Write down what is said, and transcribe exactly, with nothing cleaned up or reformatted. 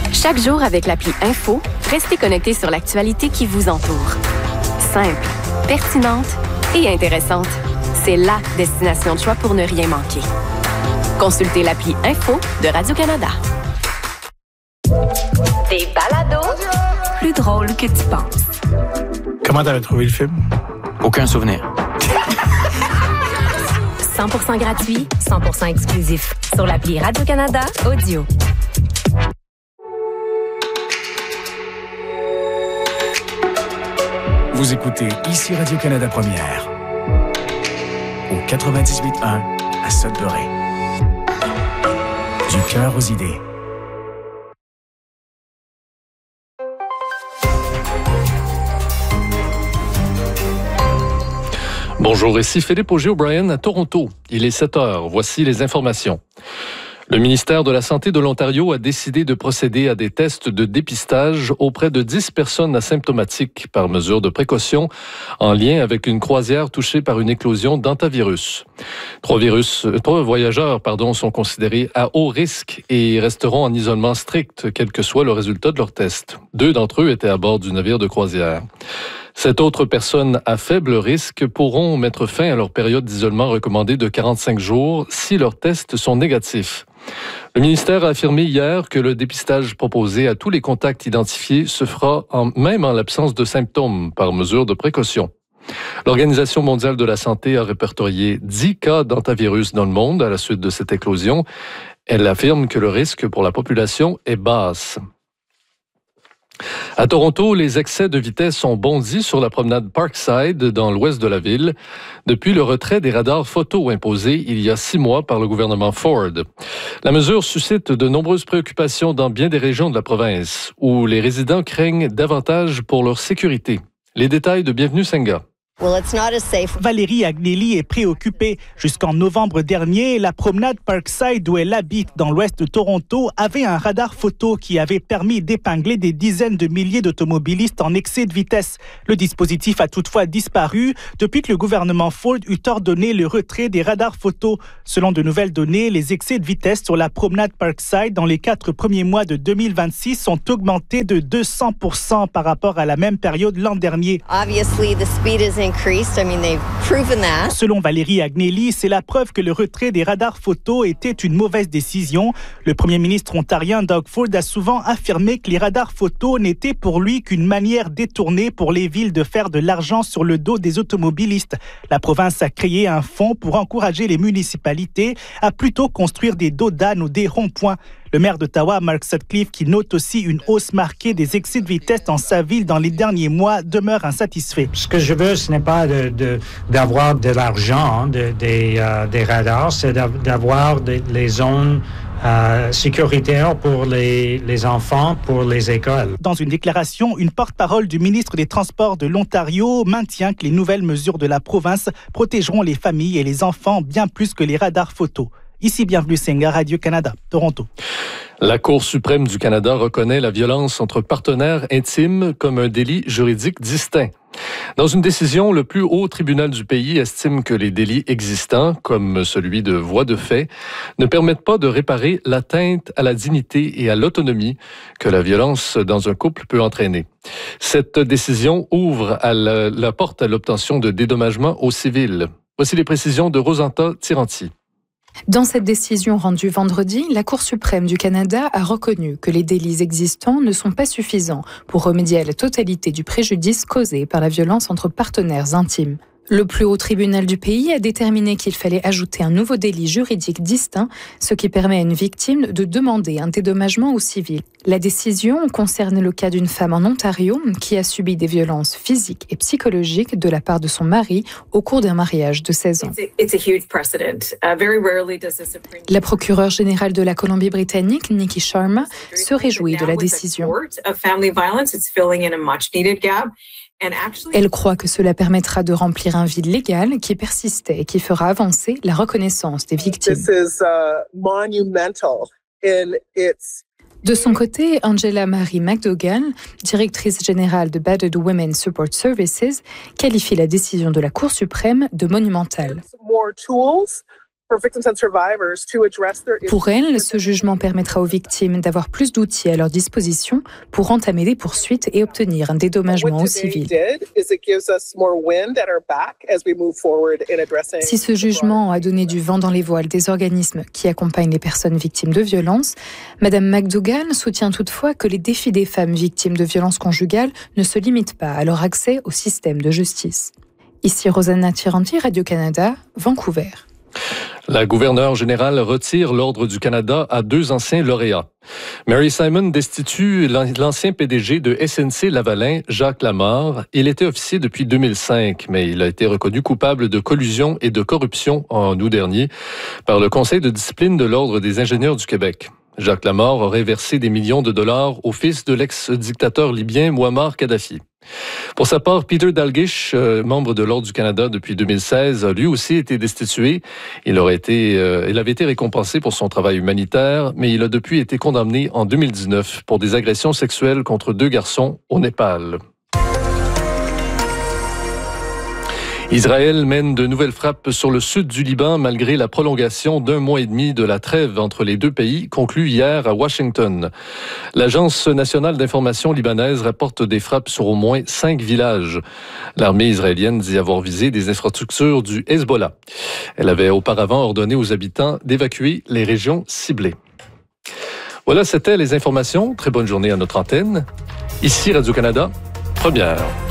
Chaque jour avec l'appli Info, restez connecté sur l'actualité qui vous entoure. Simple, pertinente et intéressante. C'est la destination de choix pour ne rien manquer. Consultez l'appli Info de Radio-Canada. Des balados plus drôles que tu penses. Comment t'avais trouvé le film? Aucun souvenir. cent pour cent gratuit, cent pour cent exclusif. Sur l'appli Radio-Canada Audio. Vous écoutez ici Radio-Canada Première. Au quatre-vingt-dix-huit un à Sudbury. Du cœur aux idées. Bonjour, ici Philippe Auger-O'Brien à Toronto. Il est sept heures. Voici les informations. Le ministère de la Santé de l'Ontario a décidé de procéder à des tests de dépistage auprès de dix personnes asymptomatiques par mesure de précaution en lien avec une croisière touchée par une éclosion d'hantavirus. Trois, virus, trois voyageurs pardon, sont considérés à haut risque et resteront en isolement strict, quel que soit le résultat de leur test. Deux d'entre eux étaient à bord du navire de croisière. Sept autres personnes à faible risque pourront mettre fin à leur période d'isolement recommandée de quarante-cinq jours si leurs tests sont négatifs. Le ministère a affirmé hier que le dépistage proposé à tous les contacts identifiés se fera en, même en l'absence de symptômes par mesure de précaution. L'Organisation mondiale de la santé a répertorié dix cas d'hantavirus dans le monde à la suite de cette éclosion. Elle affirme que le risque pour la population est basse. À Toronto, les excès de vitesse ont bondi sur la promenade Parkside dans l'ouest de la ville depuis le retrait des radars photo imposés il y a six mois par le gouvernement Ford. La mesure suscite de nombreuses préoccupations dans bien des régions de la province où les résidents craignent davantage pour leur sécurité. Les détails de Bienvenue Senga. Well, it's not as safe. Valérie Agnelli est préoccupée. Jusqu'en novembre dernier, la promenade Parkside où elle habite dans l'ouest de Toronto avait un radar photo qui avait permis d'épingler des dizaines de milliers d'automobilistes en excès de vitesse. Le dispositif a toutefois disparu depuis que le gouvernement Ford eut ordonné le retrait des radars photo. Selon de nouvelles données, les excès de vitesse sur la promenade Parkside dans les quatre premiers mois de deux mille vingt-six ont augmenté de deux cents pour cent par rapport à la même période l'an dernier. Obviously, the speed is increased. I mean, they've proven that. Selon Valérie Agnelli, c'est la preuve que le retrait des radars photo était une mauvaise décision. Le premier ministre ontarien Doug Ford a souvent affirmé que les radars photo n'étaient pour lui qu'une manière détournée pour les villes de faire de l'argent sur le dos des automobilistes. La province a créé un fonds pour encourager les municipalités à plutôt construire des dos d'âne ou des ronds-points. Le maire d'Ottawa, Mark Sutcliffe, qui note aussi une hausse marquée des excès de vitesse dans sa ville dans les derniers mois, demeure insatisfait. Ce que je veux, ce n'est pas de, de, d'avoir de l'argent de, des, euh, des radars, c'est d'avoir de, les zones euh, sécuritaires pour les, les enfants, pour les écoles. Dans une déclaration, une porte-parole du ministre des Transports de l'Ontario maintient que les nouvelles mesures de la province protégeront les familles et les enfants bien plus que les radars photos. Ici, Bienvenue Senga, Radio-Canada, Toronto. La Cour suprême du Canada reconnaît la violence entre partenaires intimes comme un délit juridique distinct. Dans une décision, le plus haut tribunal du pays estime que les délits existants, comme celui de voies de fait, ne permettent pas de réparer l'atteinte à la dignité et à l'autonomie que la violence dans un couple peut entraîner. Cette décision ouvre à la, la porte à l'obtention de dédommagements aux civils. Voici les précisions de Rosanta Tiranti. Dans cette décision rendue vendredi, la Cour suprême du Canada a reconnu que les délits existants ne sont pas suffisants pour remédier à la totalité du préjudice causé par la violence entre partenaires intimes. Le plus haut tribunal du pays a déterminé qu'il fallait ajouter un nouveau délit juridique distinct, ce qui permet à une victime de demander un dédommagement au civil. La décision concerne le cas d'une femme en Ontario qui a subi des violences physiques et psychologiques de la part de son mari au cours d'un mariage de seize ans. La procureure générale de la Colombie-Britannique, Nikki Sharma, se réjouit de la décision. Elle croit que cela permettra de remplir un vide légal qui persistait et qui fera avancer la reconnaissance des victimes. De son côté, Angela Marie McDougall, directrice générale de Battered Women Support Services, qualifie la décision de la Cour suprême de monumentale. Pour elle, ce jugement permettra aux victimes d'avoir plus d'outils à leur disposition pour entamer des poursuites et obtenir un dédommagement au civil. Si ce jugement a donné du vent dans les voiles des organismes qui accompagnent les personnes victimes de violences, Madame McDougall soutient toutefois que les défis des femmes victimes de violences conjugales ne se limitent pas à leur accès au système de justice. Ici Rosanna Tiranti, Radio-Canada, Vancouver. La gouverneure générale retire l'Ordre du Canada à deux anciens lauréats. Mary Simon destitue l'ancien P D G de S N C-Lavalin, Jacques Lamarre. Il était officier depuis deux mille cinq, mais il a été reconnu coupable de collusion et de corruption en août dernier par le Conseil de discipline de l'Ordre des ingénieurs du Québec. Jacques Lamarre aurait versé des millions de dollars au fils de l'ex-dictateur libyen Mouammar Kadhafi. Pour sa part, Peter Dalglish, euh, membre de l'Ordre du Canada depuis deux mille seize, a lui aussi été destitué. Il, aurait été, euh, il avait été récompensé pour son travail humanitaire, mais il a depuis été condamné en deux mille dix-neuf pour des agressions sexuelles contre deux garçons au Népal. Israël mène de nouvelles frappes sur le sud du Liban malgré la prolongation d'un mois et demi de la trêve entre les deux pays conclue hier à Washington. L'Agence nationale d'information libanaise rapporte des frappes sur au moins cinq villages. L'armée israélienne dit avoir visé des infrastructures du Hezbollah. Elle avait auparavant ordonné aux habitants d'évacuer les régions ciblées. Voilà, c'était les informations. Très bonne journée à notre antenne. Ici Radio-Canada, première.